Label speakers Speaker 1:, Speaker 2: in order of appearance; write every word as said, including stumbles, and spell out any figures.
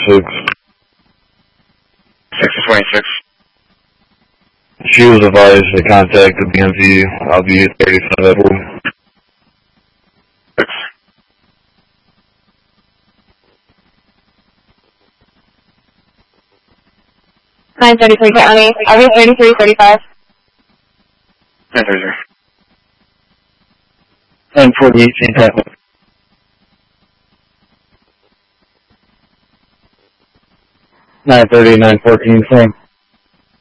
Speaker 1: twenty-six.
Speaker 2: six to twenty-six.
Speaker 1: She was advised to contact the B M V. I'll be at thirty-five Edward.
Speaker 2: six.
Speaker 3: nine thirty-three County. Are we thirty-three thirty-five?
Speaker 2: nine thirty-three.
Speaker 1: ten forty-eight Saint Patrick. nine thirty, nine fourteen, same.